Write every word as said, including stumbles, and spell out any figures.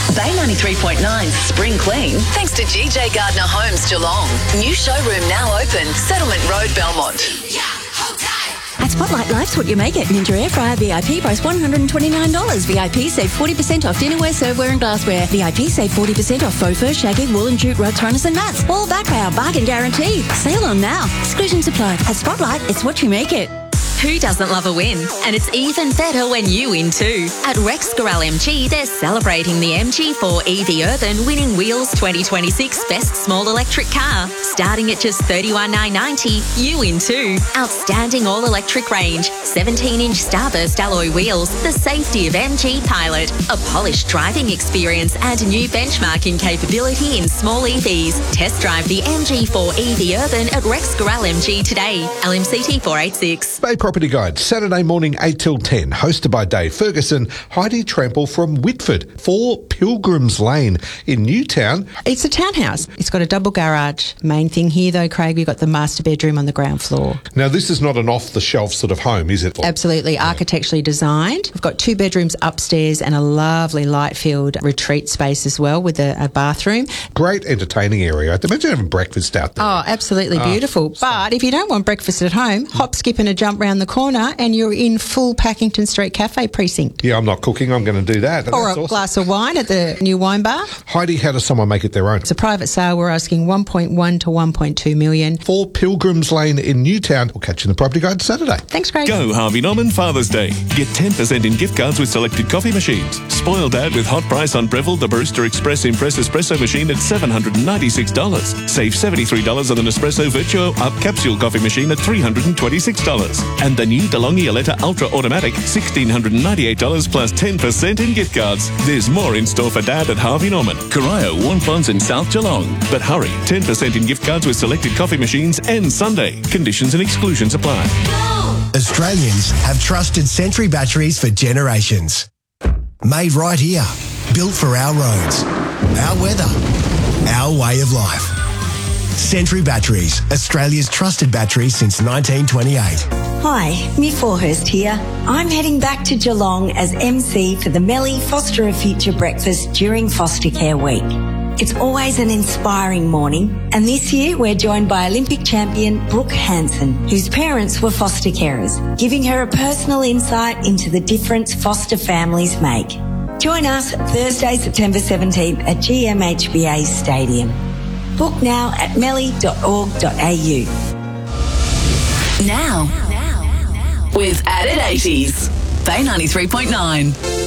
Bay ninety-three point nine's Spring Clean, thanks to G J Gardner Homes Geelong. New showroom now open, Settlement Road, Belmont. At Spotlight, life's what you make it. Ninja Air Fryer V I P price one hundred twenty-nine dollars. V I P save forty percent off dinnerware, serveware and glassware. V I P save forty percent off faux fur, shaggy, wool and jute rugs, runners and mats. All backed by our bargain guarantee. Sale on now. Exclusions apply. At Spotlight, it's what you make it. Who doesn't love a win? And it's even better when you win too. At Rex Gorell M G, they're celebrating the M G four E V Urban winning Wheels twenty twenty-six Best Small Electric Car. Starting at just thirty-one thousand nine hundred ninety, you win too. Outstanding all-electric range, seventeen inch Starburst alloy wheels, the safety of M G Pilot, a polished driving experience and new benchmarking capability in small E Vs. Test drive the M G four E V Urban at Rex Gorell M G today. L M C T four eighty-six. Bay Property Guide, Saturday morning eight till ten, hosted by Dave Ferguson, Heidi Trample from Whitford, four Pilgrims Lane in Newtown. It's a townhouse. It's got a double garage. Main thing here though, Craig, we've got the master bedroom on the ground floor. Now, this is not an off-the-shelf sort of home, is it? Absolutely, yeah. Architecturally designed. We've got two bedrooms upstairs and a lovely light-filled retreat space as well with a, a bathroom. Great entertaining area. I'd imagine having breakfast out there. Oh, absolutely oh, beautiful. But if you don't want breakfast at home, hop, skip and a jump round the corner and you're in full Packington Street Cafe precinct. Yeah, I'm not cooking. I'm going to do that. Or That's a awesome. glass of wine at the new wine bar. Heidi, how does someone make it their own? It's a private sale. We're asking one point one to one point two million. four Pilgrims Lane in Newtown. We'll catch you in the Property Guide Saturday. Thanks, Craig. Go Harvey Norman Father's Day. Get ten percent in gift cards with selected coffee machines. Spoil Dad with hot price on Breville the Barista Express Impress Espresso machine at seven hundred ninety-six dollars. Save seventy-three dollars on an Espresso Virtuo Up capsule coffee machine at three hundred twenty-six dollars. And the new DeLonghi Aletta Ultra Automatic, one thousand six hundred ninety-eight dollars plus ten percent in gift cards. There's more in store for Dad at Harvey Norman, Corio, Warnplons and South Geelong. But hurry, ten percent in gift cards with selected coffee machines and Sunday. Conditions and exclusions apply. Australians have trusted Sentry batteries for generations. Made right here, built for our roads, our weather, our way of life. Sentry Batteries, Australia's trusted battery since nineteen twenty-eight. Hi, Mi Forhurst here. I'm heading back to Geelong as M C for the Melly Foster a Future breakfast during Foster Care Week. It's always an inspiring morning, and this year we're joined by Olympic champion Brooke Hansen, whose parents were foster carers, giving her a personal insight into the difference foster families make. Join us Thursday, September seventeenth at G M H B A Stadium. Book now at melly dot org dot a u. Now, with Added eighties, Bay ninety-three point nine.